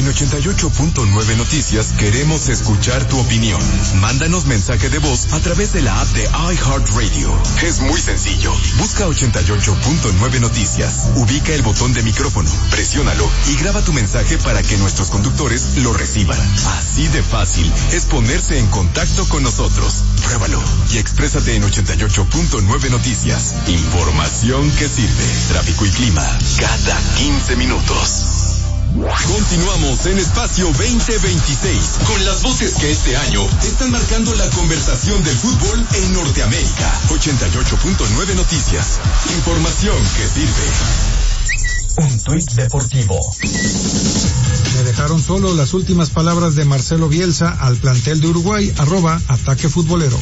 88.9 Noticias queremos escuchar tu opinión. Mándanos mensaje de voz a través de la app de iHeartRadio. Es muy sencillo. Busca 88.9 Noticias. Ubica el botón de micrófono, presiónalo y graba tu mensaje para que nuestros conductores lo reciban. Así de fácil es ponerse en contacto con nosotros. Pruébalo y exprésate en 88.9 Noticias. Información que sirve. Tráfico y clima cada 15 minutos. Continuamos en Espacio 2026 con las voces que este año están marcando la conversación del fútbol en Norteamérica. 88.9 Noticias. Información que sirve. Un tuit deportivo. Me dejaron solo las últimas palabras de Marcelo Bielsa al plantel de Uruguay, @Ataque Futbolero.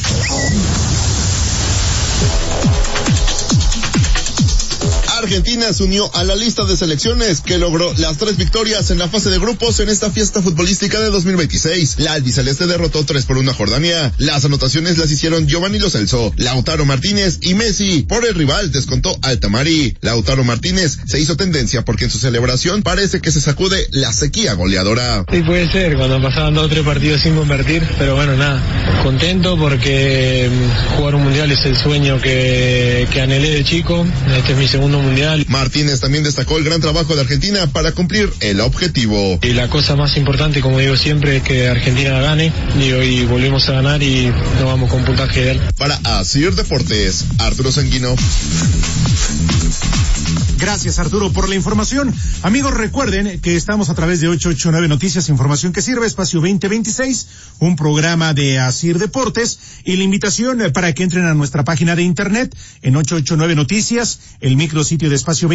Argentina se unió a la lista de selecciones que logró las 3 victorias en la fase de grupos en esta fiesta futbolística de 2026. La albiceleste derrotó 3-1 a Jordania. Las anotaciones las hicieron Giovanni Lo Celso, Lautaro Martínez y Messi. Por el rival descontó Altamari. Lautaro Martínez se hizo tendencia porque en su celebración parece que se sacude la sequía goleadora. Sí, puede ser, cuando pasaban 2 o 3 partidos sin convertir, pero bueno, nada, contento porque jugar un mundial es el sueño que anhelé de chico. Este es mi segundo mundial. Martínez también destacó el gran trabajo de Argentina para cumplir el objetivo. Y la cosa más importante, como digo siempre, es que Argentina gane, y hoy volvimos a ganar y nos vamos con puntaje ideal. Para Asir Deportes, Arturo Sanguino. Gracias, Arturo, por la información. Amigos, recuerden que estamos a través de 889 Noticias, información que sirve, Espacio 2026, un programa de Asir Deportes, y la invitación para que entren a nuestra página de internet en 889 Noticias, el micrositio de Espacio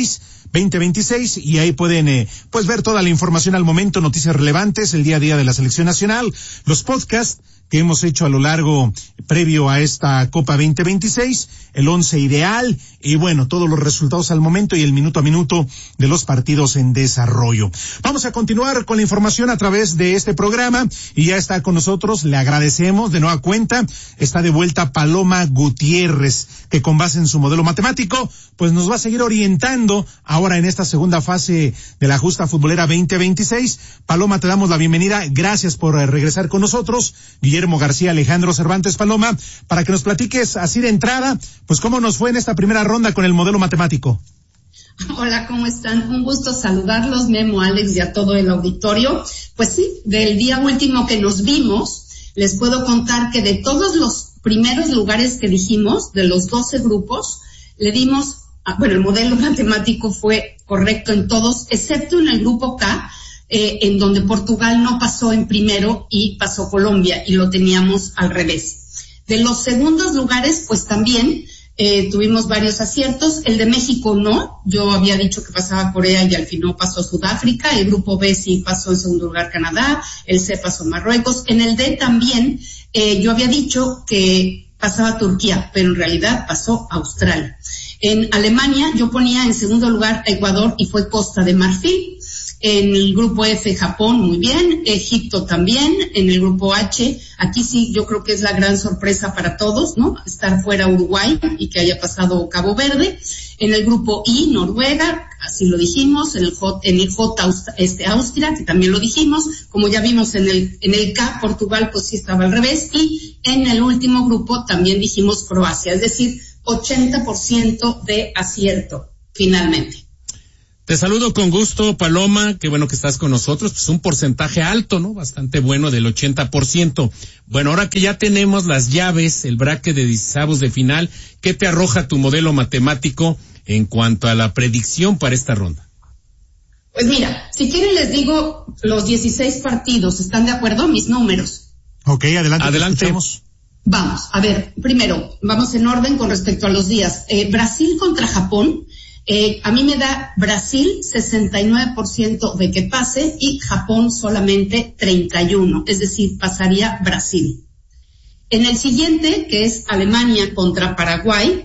2026, y ahí pueden pues ver toda la información al momento, noticias relevantes, el día a día de la selección nacional, los podcasts que hemos hecho a lo largo previo a esta Copa 2026, el 11 ideal y bueno, todos los resultados al momento y el minuto a minuto de los partidos en desarrollo. Vamos a continuar con la información a través de este programa y ya está con nosotros, le agradecemos de nueva cuenta, está de vuelta Paloma Gutiérrez, que con base en su modelo matemático, pues nos va a seguir orientando ahora en esta segunda fase de la justa futbolera 2026. Paloma, te damos la bienvenida, gracias por regresar con nosotros. Guillermo García, Alejandro Cervantes, Paloma, para que nos platiques así de entrada, pues cómo nos fue en esta primera ronda con el modelo matemático. Hola, ¿cómo están? Un gusto saludarlos, Memo, Alex y a todo el auditorio. Pues sí, del día último que nos vimos, les puedo contar que de todos los primeros lugares que dijimos, de los 12 grupos, le dimos, el modelo matemático fue correcto en todos, excepto en el grupo K, en donde Portugal no pasó en primero y pasó Colombia, y lo teníamos al revés. De los segundos lugares, pues también tuvimos varios aciertos. El de México no, yo había dicho que pasaba Corea y al final pasó Sudáfrica. El grupo B sí pasó en segundo lugar Canadá, el C pasó Marruecos. En el D también yo había dicho que pasaba Turquía, pero en realidad pasó Australia. En Alemania yo ponía en segundo lugar Ecuador y fue Costa de Marfil. En el grupo F, Japón, muy bien. Egipto también. En el grupo H, aquí sí, yo creo que es la gran sorpresa para todos, ¿no? Estar fuera Uruguay y que haya pasado Cabo Verde. En el grupo I, Noruega, así lo dijimos. En el J, Austria, que también lo dijimos. Como ya vimos en el K, Portugal, pues sí estaba al revés. Y en el último grupo también dijimos Croacia. Es decir, 80% de acierto, finalmente. Te saludo con gusto, Paloma, qué bueno que estás con nosotros, pues un porcentaje alto, ¿no? Bastante bueno, del 80%. Bueno, ahora que ya tenemos las llaves, el bracket de 16avos de final, ¿qué te arroja tu modelo matemático en cuanto a la predicción para esta ronda? Pues mira, si quieren les digo los 16 partidos, ¿están de acuerdo? Mis números. Ok, adelante. Vamos, a ver, primero, vamos en orden con respecto a los días. Brasil contra Japón. A mí me da Brasil 69% de que pase y Japón solamente 31%, es decir, pasaría Brasil. En el siguiente, que es Alemania contra Paraguay,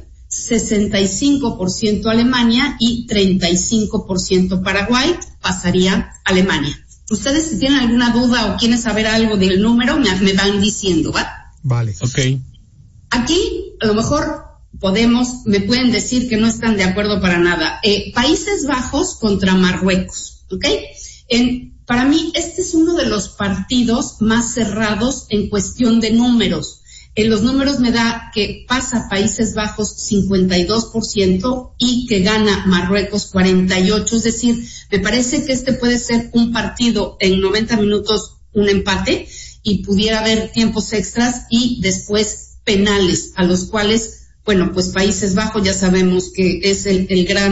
65% Alemania y 35% Paraguay, pasaría Alemania. Ustedes, si tienen alguna duda o quieren saber algo del número, me van diciendo, ¿va? Vale. Ok. Aquí, a lo mejor me pueden decir que no están de acuerdo para nada. Países Bajos contra Marruecos, ¿ok? En Para mí, este es uno de los partidos más cerrados en cuestión de números. En los números me da que pasa Países Bajos 52% y que gana Marruecos 48%. Es decir, me parece que este puede ser un partido en 90 minutos, un empate, y pudiera haber tiempos extras y después penales, a los cuales, bueno, pues Países Bajos ya sabemos que es el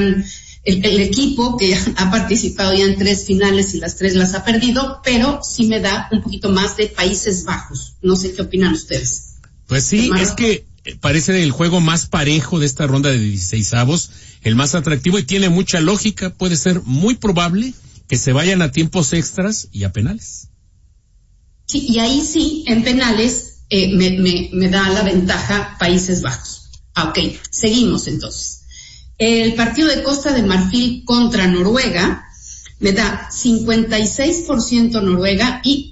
equipo que ha participado ya en 3 finales y las 3 las ha perdido, pero sí me da un poquito más de Países Bajos. No sé qué opinan ustedes. Pues sí, es que parece el juego más parejo de esta ronda de 16avos, el más atractivo, y tiene mucha lógica. Puede ser muy probable que se vayan a tiempos extras y a penales. Sí, y ahí sí, en penales, me da la ventaja Países Bajos. Ok, seguimos entonces. El partido de Costa de Marfil contra Noruega me da 56% Noruega y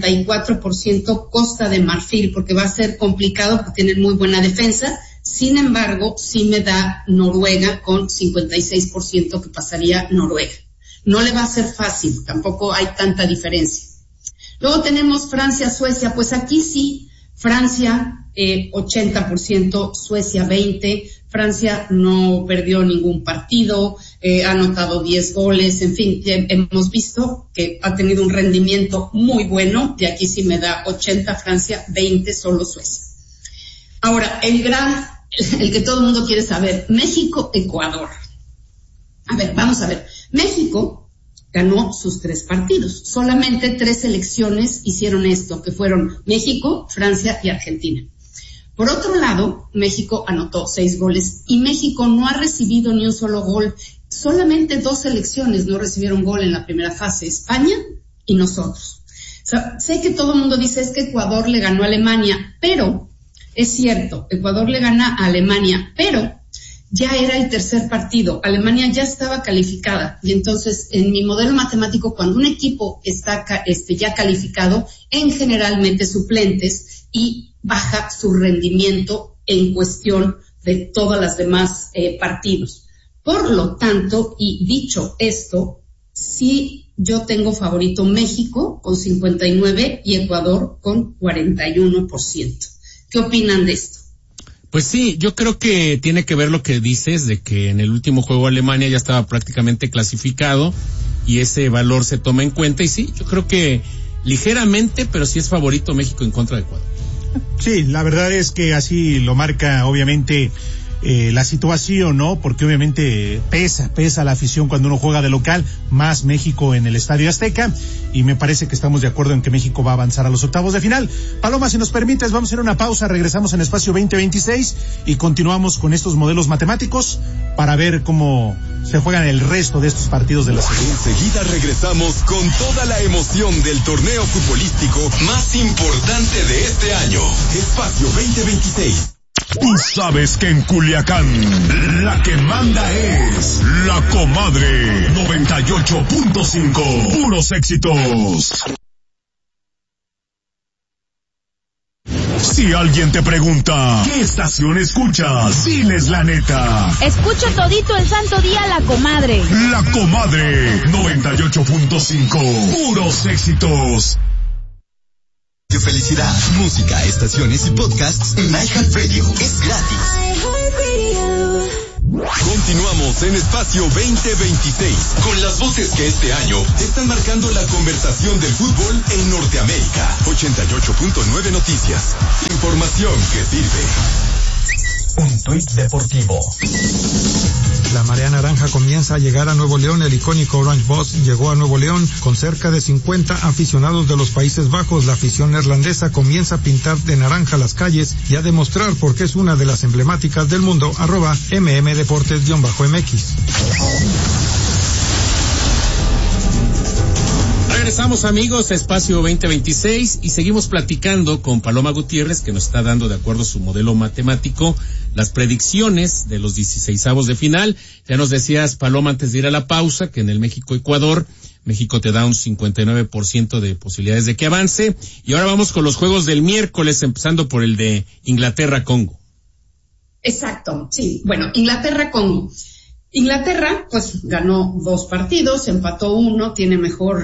44% Costa de Marfil, porque va a ser complicado porque tienen muy buena defensa. Sin embargo, sí me da Noruega con 56% que pasaría Noruega. No le va a ser fácil, tampoco hay tanta diferencia. Luego tenemos Francia-Suecia, pues aquí sí, Francia 80%, Suecia 20%, Francia no perdió ningún partido, ha anotado 10 goles, en fin, hemos visto que ha tenido un rendimiento muy bueno, y aquí sí me da 80 Francia, 20 solo Suecia. Ahora, el que todo el mundo quiere saber, México-Ecuador. A ver, vamos a ver, México ganó sus 3 partidos, solamente 3 selecciones hicieron esto, que fueron México, Francia y Argentina. Por otro lado, México anotó 6 goles y México no ha recibido ni un solo gol. Solamente 2 selecciones no recibieron gol en la primera fase, España y nosotros. O sea, sé que todo el mundo dice es que Ecuador le ganó a Alemania, pero es cierto, Ecuador le gana a Alemania, pero ya era el tercer partido, Alemania ya estaba calificada, y entonces en mi modelo matemático, cuando un equipo está ya calificado, en generalmente suplentes, y baja su rendimiento en cuestión de todas las demás partidos. Por lo tanto, y dicho esto, sí yo tengo favorito México con 59% y Ecuador con 41%. ¿Qué opinan de esto? Pues sí, yo creo que tiene que ver lo que dices, de que en el último juego Alemania ya estaba prácticamente clasificado y ese valor se toma en cuenta, y sí, yo creo que ligeramente, pero sí es favorito México en contra de Ecuador. Sí, la verdad es que así lo marca obviamente la situación, ¿no? Porque obviamente pesa la afición cuando uno juega de local, más México en el Estadio Azteca, y me parece que estamos de acuerdo en que México va a avanzar a los octavos de final. Paloma, si nos permites, vamos a hacer una pausa, regresamos en Espacio 2026 y continuamos con estos modelos matemáticos para ver cómo se juegan el resto de estos partidos de la serie. Enseguida regresamos con toda la emoción del torneo futbolístico más importante de este año. Espacio 2026. Tú sabes que en Culiacán la que manda es La Comadre 98.5. Puros éxitos. Si alguien te pregunta, ¿qué estación escuchas? Diles la neta. Escucho todito el santo día La Comadre. La Comadre 98.5. Puros éxitos. Felicidad, música, estaciones y podcasts en iHeartRadio. Es gratis. Continuamos en Espacio 2026 con las voces que este año están marcando la conversación del fútbol en Norteamérica. 88.9 Noticias. Información que sirve. Un tuit deportivo. La marea naranja comienza a llegar a Nuevo León. El icónico Orange Boys llegó a Nuevo León con cerca de 50 aficionados de los Países Bajos. La afición neerlandesa comienza a pintar de naranja las calles y a demostrar por qué es una de las emblemáticas del mundo. @mmdeportes_mx. Regresamos, amigos, a Espacio 2026 y seguimos platicando con Paloma Gutiérrez, que nos está dando, de acuerdo a su modelo matemático, las predicciones de los 16avos de final. Ya nos decías, Paloma, antes de ir a la pausa, que en el México-Ecuador, México te da un 59% de posibilidades de que avance. Y ahora vamos con los juegos del miércoles, empezando por el de Inglaterra-Congo. Exacto, sí. Bueno, Inglaterra-Congo. Inglaterra, pues, ganó 2 partidos, empató 1, tiene mejor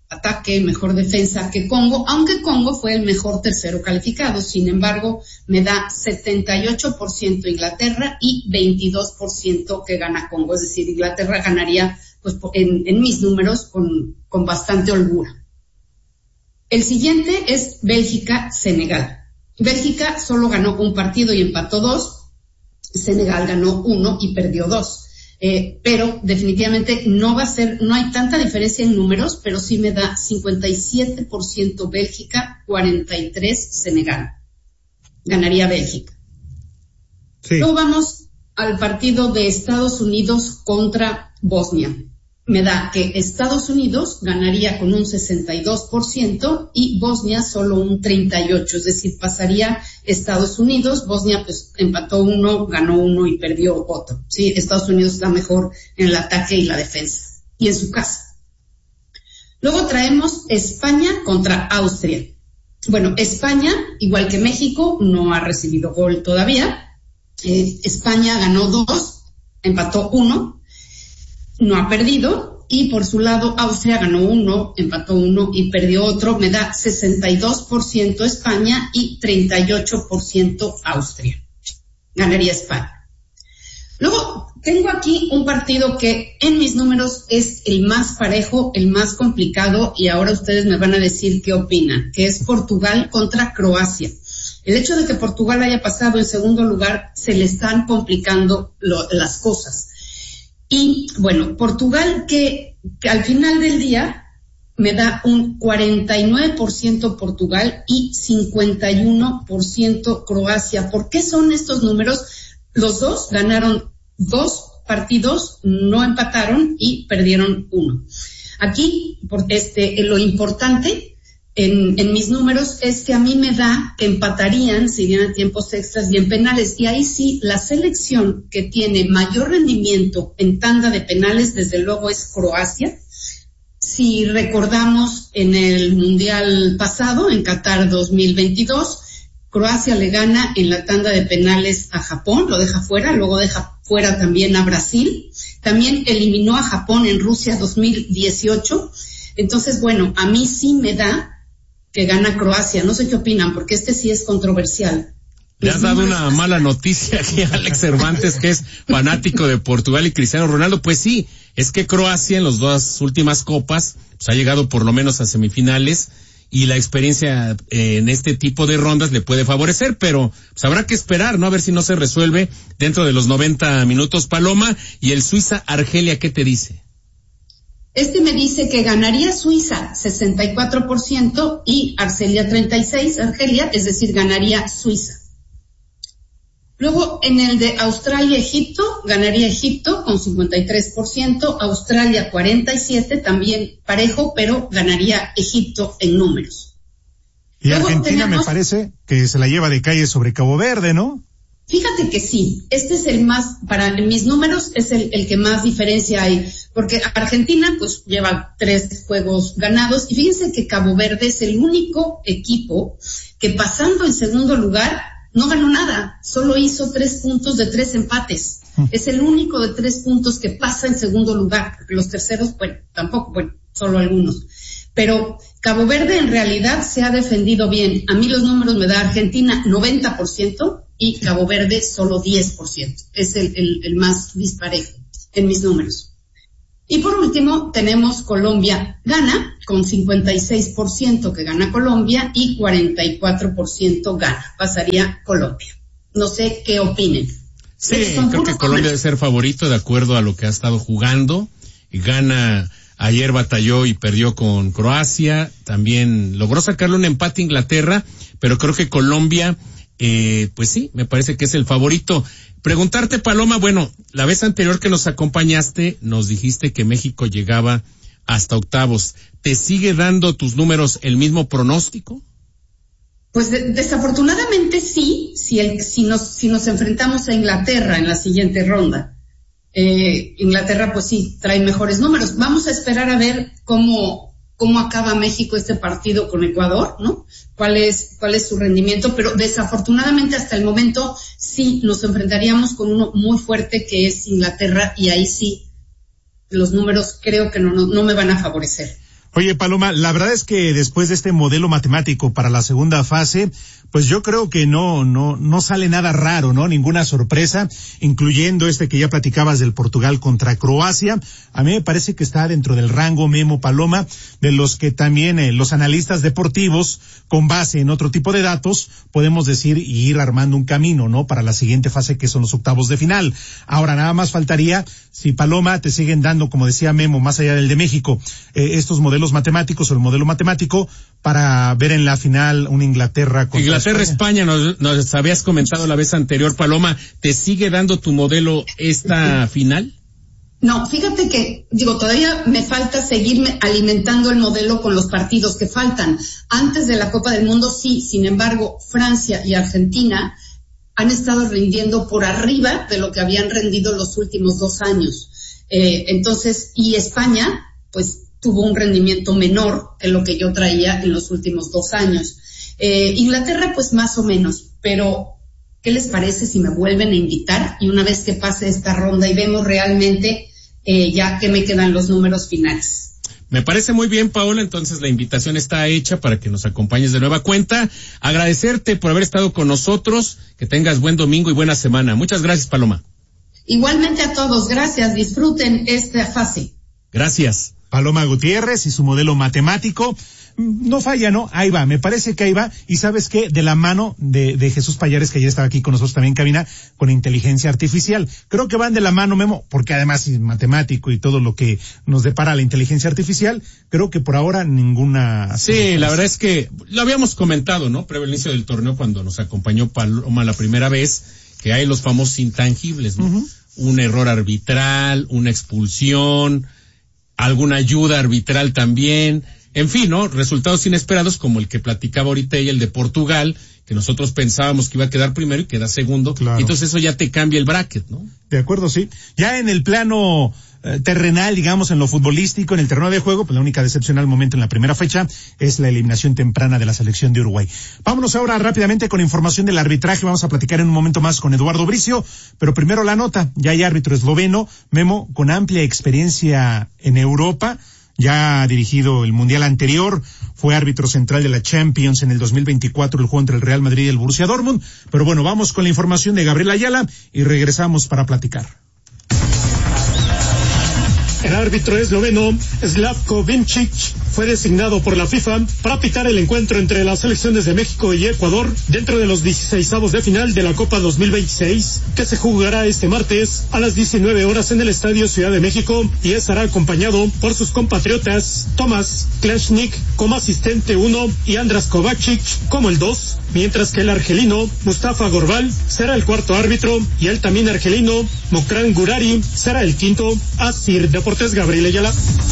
ataque, mejor defensa que Congo, aunque Congo fue el mejor tercero calificado. Sin embargo, me da 78% Inglaterra y 22% que gana Congo. Es decir, Inglaterra ganaría, pues, en mis números con bastante holgura. El siguiente es Bélgica-Senegal. Bélgica solo ganó un partido y empató 2. Senegal ganó 1 y perdió 2. Pero definitivamente no hay tanta diferencia en números, pero sí me da 57% Bélgica, 43% Senegal. Ganaría Bélgica. Sí. Luego vamos al partido de Estados Unidos contra Bosnia. Me da que Estados Unidos ganaría con un 62% y Bosnia solo un 38%, es decir, pasaría Estados Unidos. Bosnia pues empató 1, ganó 1 y perdió otro. Sí, Estados Unidos está mejor en el ataque y la defensa y en su casa. Luego traemos España contra Austria. Bueno, España, igual que México, no ha recibido gol todavía. España ganó 2, empató 1. No ha perdido, y por su lado Austria ganó 1, empató 1 y perdió otro. Me da 62% España y 38% Austria. Ganaría España. Luego tengo aquí un partido que en mis números es el más parejo, el más complicado, y ahora ustedes me van a decir qué opinan, que es Portugal contra Croacia. El hecho de que Portugal haya pasado en segundo lugar, se le están complicando las cosas. Y bueno, Portugal que al final del día me da un 49% Portugal y 51% Croacia. ¿Por qué son estos números? Los dos ganaron 2 partidos, no empataron y perdieron 1. Aquí, lo importante en mis números es que a mí me da que empatarían si bien a tiempos extras y en penales. Y ahí sí, la selección que tiene mayor rendimiento en tanda de penales, desde luego, es Croacia. Si recordamos en el Mundial pasado, en Qatar 2022, Croacia le gana en la tanda de penales a Japón, lo deja fuera, luego deja fuera también a Brasil. También eliminó a Japón en Rusia 2018. Entonces, bueno, a mí sí me da que gana Croacia. No sé qué opinan, porque sí es controversial. Le has dado una mala noticia aquí a Alex Cervantes, que es fanático de Portugal y Cristiano Ronaldo. Pues sí, es que Croacia en las 2 últimas copas pues ha llegado por lo menos a semifinales, y la experiencia en este tipo de rondas le puede favorecer, pero pues habrá que esperar, ¿no? A ver si no se resuelve dentro de los 90 minutos, Paloma. Y el Suiza-Argelia, ¿qué te dice? Me dice que ganaría Suiza 64% y Argelia 36%, es decir, ganaría Suiza. Luego, en el de Australia-Egipto, ganaría Egipto con 53%, Australia 47%, también parejo, pero ganaría Egipto en números. Y luego Argentina me parece que se la lleva de calle sobre Cabo Verde, ¿no? Fíjate que sí, es el más, para mis números, es el que más diferencia hay, porque Argentina pues lleva 3 juegos ganados, y fíjense que Cabo Verde es el único equipo que pasando en segundo lugar no ganó nada, solo hizo 3 puntos de 3 empates. Es el único de 3 puntos que pasa en segundo lugar, porque los terceros, solo algunos. Pero Cabo Verde en realidad se ha defendido bien. A mí los números me da Argentina 90%, y Cabo Verde solo 10%. Es el más disparejo en mis números. Y por último tenemos Colombia gana con 56% que gana Colombia y 44% gana. Pasaría Colombia. No sé qué opinen. Sí, creo que Colombia debe ser favorito de acuerdo a lo que ha estado jugando. Gana, ayer batalló y perdió con Croacia. También logró sacarle un empate a Inglaterra, pero creo que Colombia pues sí, me parece que es el favorito. Preguntarte, Paloma, bueno, la vez anterior que nos acompañaste, nos dijiste que México llegaba hasta octavos. ¿Te sigue dando tus números el mismo pronóstico? Pues desafortunadamente sí, si nos enfrentamos a Inglaterra en la siguiente ronda. Inglaterra pues sí trae mejores números. Vamos a esperar a ver cómo acaba México este partido con Ecuador, ¿no? ¿Cuál es su rendimiento? Pero desafortunadamente hasta el momento sí nos enfrentaríamos con uno muy fuerte que es Inglaterra, y ahí sí los números creo que no me van a favorecer. Oye, Paloma, la verdad es que después de este modelo matemático para la segunda fase, pues yo creo que no sale nada raro, ¿no? Ninguna sorpresa, incluyendo este que ya platicabas del Portugal contra Croacia. A mí me parece que está dentro del rango, Memo, Paloma, de los que también los analistas deportivos, con base en otro tipo de datos, podemos decir y ir armando un camino, ¿no? Para la siguiente fase, que son los octavos de final. Ahora, nada más faltaría, si Paloma te siguen dando, como decía Memo, más allá del de México, estos modelos matemáticos o el modelo matemático para ver en la final una Inglaterra contra España. Nos habías comentado la vez anterior, Paloma, ¿te sigue dando tu modelo esta final? No, fíjate que, todavía me falta seguirme alimentando el modelo con los partidos que faltan. Antes de la Copa del Mundo, sí, sin embargo, Francia y Argentina han estado rindiendo por arriba de lo que habían rendido los últimos 2 años. Entonces, y España, pues, tuvo un rendimiento menor que lo que yo traía en los últimos 2 años. Inglaterra, pues más o menos, pero ¿qué les parece si me vuelven a invitar? Y una vez que pase esta ronda y vemos realmente ya que me quedan los números finales. Me parece muy bien, Paola, entonces la invitación está hecha para que nos acompañes de nueva cuenta. Agradecerte por haber estado con nosotros, que tengas buen domingo y buena semana. Muchas gracias, Paloma. Igualmente a todos, gracias, disfruten esta fase. Gracias. Paloma Gutiérrez y su modelo matemático. No falla, ¿no? Ahí va, me parece que ahí va. Y ¿sabes qué? De la mano de Jesús Payares, que ayer estaba aquí con nosotros también en cabina, con inteligencia artificial. Creo que van de la mano, Memo, porque además es matemático y todo lo que nos depara la inteligencia artificial. Creo que por ahora ninguna... Sí, la verdad es que lo habíamos comentado, ¿no? Previo al inicio del torneo, cuando nos acompañó Paloma la primera vez, que hay los famosos intangibles, ¿no? Uh-huh. Un error arbitral, una expulsión, alguna ayuda arbitral también, en fin, ¿no? Resultados inesperados como el que platicaba ahorita ella, el de Portugal, que nosotros pensábamos que iba a quedar primero y queda segundo, claro. Y entonces eso ya te cambia el bracket, ¿no? De acuerdo, sí. Ya en el plano terrenal, digamos, en lo futbolístico, en el terreno de juego, pues la única decepción al momento en la primera fecha es la eliminación temprana de la selección de Uruguay. Vámonos ahora rápidamente con información del arbitraje. Vamos a platicar en un momento más con Eduardo Bricio, pero primero la nota. Ya hay árbitro esloveno, Memo, con amplia experiencia en Europa. Ya ha dirigido el Mundial anterior, fue árbitro central de la Champions en el 2024, el juego entre el Real Madrid y el Borussia Dortmund. Pero bueno, vamos con la información de Gabriel Ayala y regresamos para platicar. El árbitro esloveno Slavko Vincic fue designado por la FIFA para pitar el encuentro entre las selecciones de México y Ecuador dentro de los 16avos de final de la Copa 2026, que se jugará este martes a las 19 horas en el Estadio Ciudad de México, y estará acompañado por sus compatriotas Tomáš Klešník como asistente 1 y Andras Kovačić como el 2, mientras que el argelino Mustafa Gorbal será el cuarto árbitro y el también argelino Mokran Gurari será el quinto. Asir Deportes, Gabriel Ayala.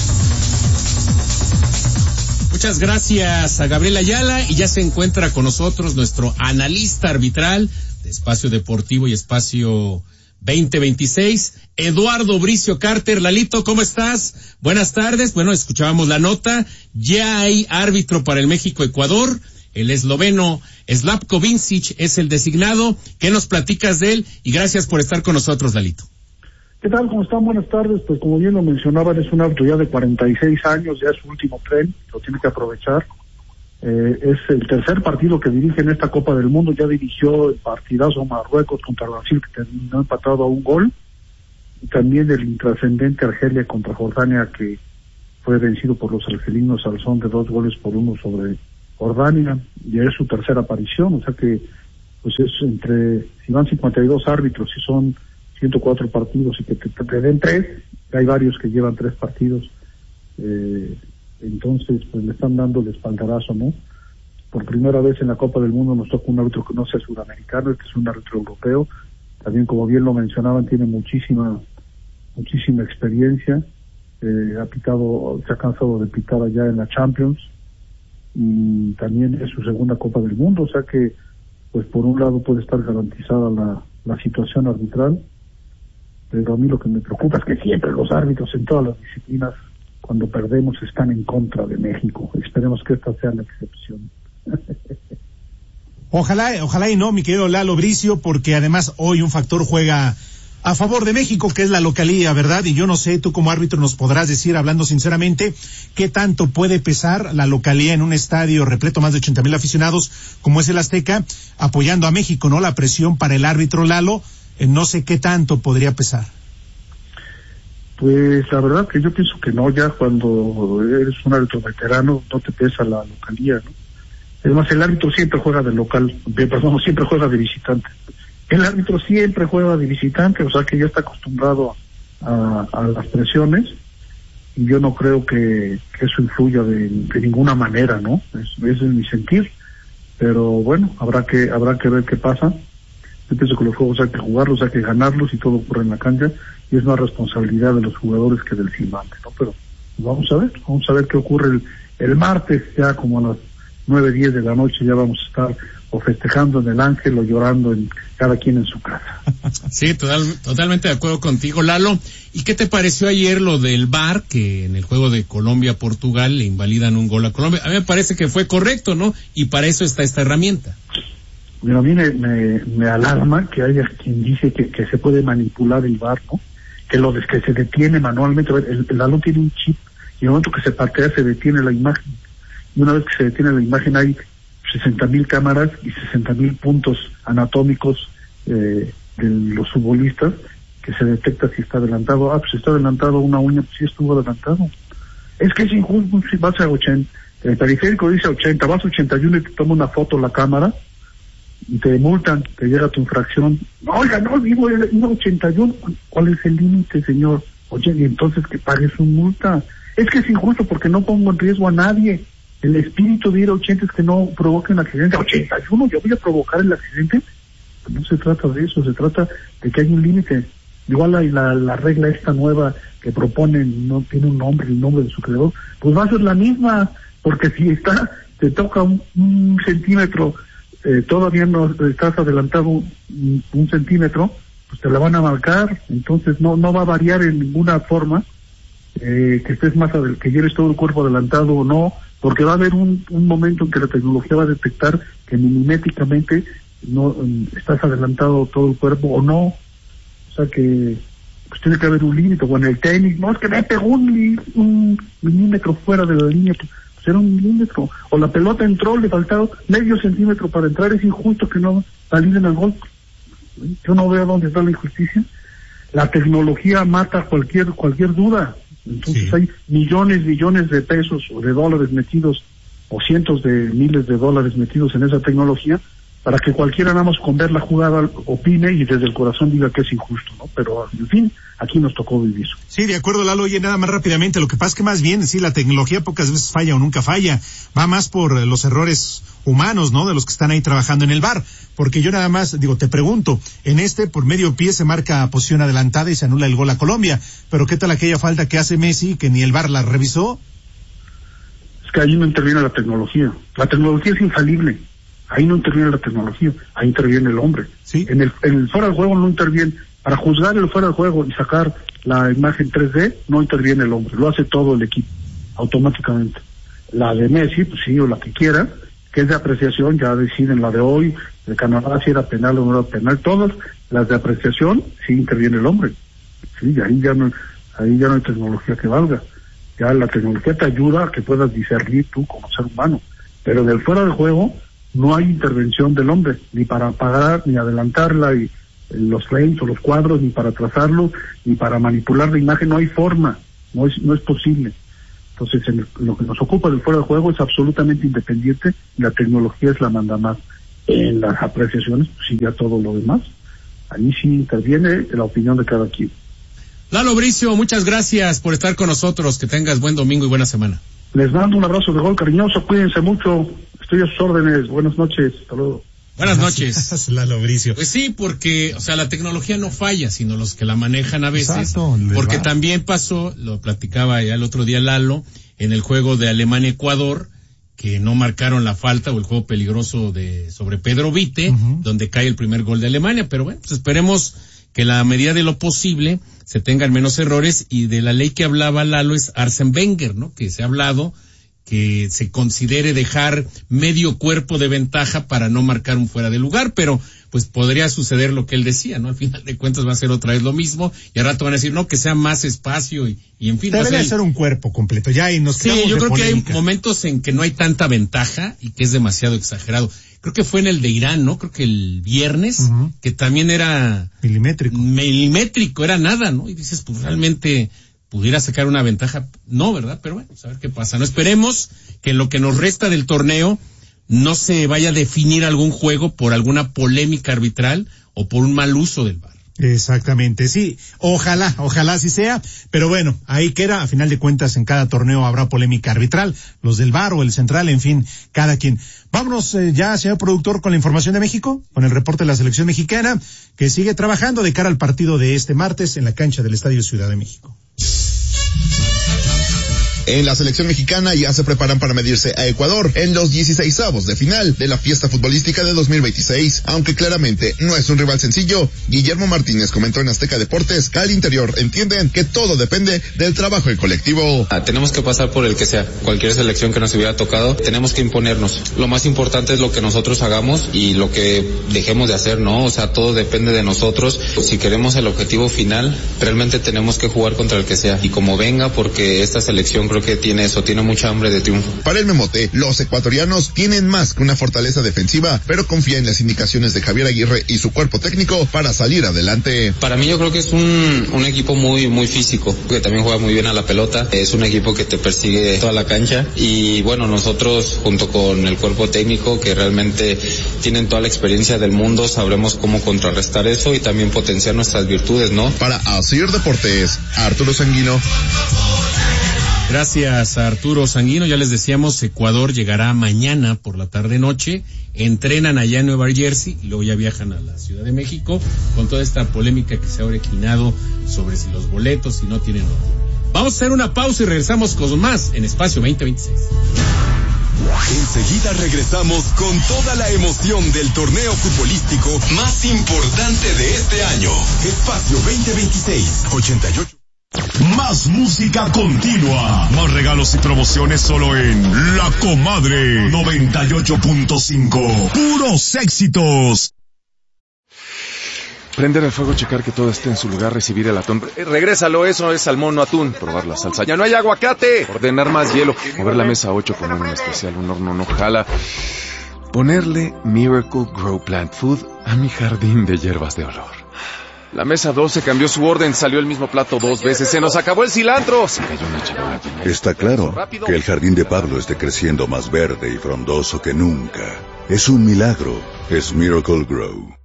Muchas gracias a Gabriel Ayala, y ya se encuentra con nosotros nuestro analista arbitral de Espacio Deportivo y Espacio 2026, Eduardo Bricio Carter. Lalito, ¿cómo estás? Buenas tardes. Bueno, escuchábamos la nota, ya hay árbitro para el México-Ecuador, el esloveno Slavko Vincic es el designado. ¿Qué nos platicas de él? Y gracias por estar con nosotros, Lalito. ¿Qué tal? ¿Cómo están? Buenas tardes. Pues como bien lo mencionaban, es un árbitro ya de 46 años, ya es su último tren, lo tiene que aprovechar. Es el tercer partido que dirige en esta Copa del Mundo. Ya dirigió el partidazo Marruecos contra Brasil, que terminó empatado a 1 gol. Y también el intrascendente Argelia contra Jordania, que fue vencido por los argelinos al son de 2-1 sobre Jordania. Ya es su tercera aparición, o sea que pues es si van 52 árbitros y son 104 partidos y que te den 3, hay varios que llevan 3 partidos, entonces pues le están dando el espaldarazo, ¿no? Por primera vez en la Copa del Mundo nos toca un árbitro que no sea sudamericano, este es un árbitro europeo, también como bien lo mencionaban, tiene muchísima experiencia, se ha cansado de pitar allá en la Champions, y también es su segunda Copa del Mundo, o sea que pues por un lado puede estar garantizada la situación arbitral, pero a mí lo que me preocupa es que siempre los árbitros en todas las disciplinas, cuando perdemos, están en contra de México. Esperemos que esta sea la excepción. Ojalá y no, mi querido Lalo Bricio, porque además hoy un factor juega a favor de México, que es la localía, ¿verdad? Y yo no sé, tú como árbitro nos podrás decir, hablando sinceramente, qué tanto puede pesar la localía en un estadio repleto más de 80,000 aficionados como es el Azteca, apoyando a México, ¿no? La presión para el árbitro Lalo, no sé qué tanto podría pesar. Pues la verdad que yo pienso que no, ya cuando eres un árbitro veterano no te pesa la localía, ¿no? Además el árbitro siempre juega de local, siempre juega de visitante. El árbitro siempre juega de visitante, o sea que ya está acostumbrado a las presiones, y yo no creo que eso influya de ninguna manera, ¿no? Ese es mi sentir, pero bueno, habrá que ver qué pasa. Yo pienso que los juegos hay que jugarlos, hay que ganarlos, y todo ocurre en la cancha, y es más responsabilidad de los jugadores que del silbante, ¿no? Pero vamos a ver qué ocurre el martes, ya como a las 9:10 de la noche, ya vamos a estar o festejando en el Ángel o llorando en cada quien en su casa. Sí, totalmente de acuerdo contigo, Lalo. ¿Y qué te pareció ayer lo del VAR, que en el juego de Colombia-Portugal le invalidan un gol a Colombia? A mí me parece que fue correcto, ¿no? Y para eso está esta herramienta. Mira, a mí me alarma que haya quien dice que se puede manipular el VAR, ¿no? Que se detiene manualmente. El balón tiene un chip, y en el momento que se partea se detiene la imagen. Y una vez que se detiene la imagen hay 60,000 cámaras y 60,000 puntos anatómicos de los futbolistas, que se detecta si está adelantado. Pues si está adelantado una uña, pues sí estuvo adelantado. Es que es injusto. Si vas a 80, el periférico dice 80, vas a 81 y te toma una foto la cámara y te multan, te llega tu infracción. Oiga, no, digo 81. ¿Cuál es el límite, señor? Oye, y entonces que pagues su multa. Es que es injusto porque no pongo en riesgo a nadie. El espíritu de ir a 80 es que no provoquen accidente. 81, yo voy a provocar el accidente. No se trata de eso, se trata de que hay un límite. Igual la regla esta nueva que proponen no tiene un nombre, el nombre de su creador, pues va a ser la misma, porque si te toca un centímetro, todavía no estás adelantado un centímetro, pues te la van a marcar. Entonces no va a variar en ninguna forma que estés que lleves todo el cuerpo adelantado o no, porque va a haber un momento en que la tecnología va a detectar que milimétricamente no estás adelantado todo el cuerpo o no. O sea que pues tiene que haber un límite. O en el tenis, no, es que me pegó un milímetro fuera de la línea, pues era un milímetro. O la pelota entró, le faltaba medio centímetro para entrar, es injusto que no validen al gol. Yo no veo dónde está la injusticia. La tecnología mata cualquier duda. Entonces sí, hay millones de pesos o de dólares metidos, o cientos de miles de dólares metidos en esa tecnología, para que cualquiera nada más con ver la jugada opine y desde el corazón diga que es injusto, ¿no? Pero, en fin, aquí nos tocó vivir. Sí, de acuerdo, Lalo. Oye, nada más rápidamente, lo que pasa es que más bien, sí, la tecnología pocas veces falla o nunca falla, va más por los errores humanos, ¿no? De los que están ahí trabajando en el VAR, porque yo nada más, te pregunto, por medio pie se marca posición adelantada y se anula el gol a Colombia, pero ¿qué tal aquella falta que hace Messi, que ni el VAR la revisó? Es que ahí no interviene la tecnología es infalible. Ahí no interviene la tecnología, ahí interviene el hombre. ¿Sí? En el fuera de juego no interviene. Para juzgar el fuera de juego y sacar la imagen 3D, no interviene el hombre, lo hace todo el equipo, automáticamente. La de Messi, pues sí, o la que quiera, que es de apreciación, ya deciden la de hoy, de Canadá si era penal o no era penal, todas las de apreciación, sí interviene el hombre. Sí, ahí ya no hay tecnología que valga. Ya la tecnología te ayuda a que puedas discernir tú como ser humano, pero en el fuera de juego no hay intervención del hombre, ni para apagar, ni adelantarla, y los frames o los cuadros, ni para trazarlo, ni para manipular la imagen, no hay forma, no es posible. Entonces, lo que nos ocupa del fuera de juego es absolutamente independiente, y la tecnología es la manda más. En las apreciaciones, pues sí, ya todo lo demás, ahí sí interviene la opinión de cada quien. Lalo Bricio, muchas gracias por estar con nosotros, que tengas buen domingo y buena semana. Les mando un abrazo de gol cariñoso, cuídense mucho, estoy a sus órdenes, buenas noches, hasta luego. Buenas noches. Lalo Bricio. Pues sí, porque, la tecnología no falla, sino los que la manejan a veces. Exacto, porque también pasó, lo platicaba ya el otro día Lalo, en el juego de Alemania-Ecuador, que no marcaron la falta o el juego peligroso sobre Pedro Vite, donde cae el primer gol de Alemania, pero bueno, pues esperemos que la medida de lo posible se tengan menos errores, y de la ley que hablaba Lalo es Arsène Wenger, ¿no? Que se ha hablado que se considere dejar medio cuerpo de ventaja para no marcar un fuera de lugar, pero pues podría suceder lo que él decía, ¿no? Al final de cuentas va a ser otra vez lo mismo, y al rato van a decir, no, que sea más espacio, y en fin. Debería ser un cuerpo completo, ya, y nos quedamos. Sí, yo creo polémica. que hay momentos en que no hay tanta ventaja, y que es demasiado exagerado. Creo que fue en el de Irán, ¿no? Creo que el viernes, que también era... Milimétrico, era nada, ¿no? Y dices, pues realmente pudiera sacar una ventaja, no, ¿verdad? Pero bueno, a ver qué pasa. No esperemos que en lo que nos resta del torneo no se vaya a definir algún juego por alguna polémica arbitral o por un mal uso del VAR. Exactamente, sí, ojalá así sea, pero bueno, ahí queda, a final de cuentas en cada torneo habrá polémica arbitral, los del VAR o el central, en fin, cada quien. Vámonos ya, señor productor, con la información de México, con el reporte de la selección mexicana, que sigue trabajando de cara al partido de este martes en la cancha del Estadio Ciudad de México. En la selección mexicana ya se preparan para medirse a Ecuador en los 16avos de final de la fiesta futbolística de 2026. Aunque claramente no es un rival sencillo, Guillermo Martínez comentó en Azteca Deportes que al interior entienden que todo depende del trabajo en colectivo. Tenemos que pasar por el que sea, cualquier selección que nos hubiera tocado, tenemos que imponernos. Lo más importante es lo que nosotros hagamos y lo que dejemos de hacer, ¿no? O sea, todo depende de nosotros. Si queremos el objetivo final, realmente tenemos que jugar contra el que sea y como venga, porque esta selección creo que tiene mucha hambre de triunfo. Para el Memote, los ecuatorianos tienen más que una fortaleza defensiva, pero confía en las indicaciones de Javier Aguirre y su cuerpo técnico para salir adelante. Para mí yo creo que es un equipo muy físico, que también juega muy bien a la pelota, es un equipo que te persigue toda la cancha y bueno, nosotros junto con el cuerpo técnico que realmente tienen toda la experiencia del mundo, sabremos cómo contrarrestar eso y también potenciar nuestras virtudes, ¿no? Para Asir Deportes, Arturo Sanguino. Gracias a Arturo Sanguino, ya les decíamos, Ecuador llegará mañana por la tarde-noche, entrenan allá en Nueva Jersey y luego ya viajan a la Ciudad de México con toda esta polémica que se ha originado sobre si los boletos, si no tienen orden. Vamos a hacer una pausa y regresamos con más en Espacio 2026. Enseguida regresamos con toda la emoción del torneo futbolístico más importante de este año. Espacio 2026, 88. Más música continua, más regalos y promociones solo en La Comadre 98.5. Puros éxitos. Prender el fuego, checar que todo esté en su lugar, recibir el atún. Regrésalo, eso es salmón, no atún. Probar la salsa. ¡Ya no hay aguacate! Ordenar más hielo. Mover la mesa 8, poner un especial, un horno no jala. Ponerle Miracle Grow Plant Food a mi jardín de hierbas de olor. La mesa 12 cambió su orden, salió el mismo plato 2 veces, se nos acabó el cilantro. Se cayó una charola. Está claro que el jardín de Pablo esté creciendo más verde y frondoso que nunca. Es un milagro, es Miracle Grow.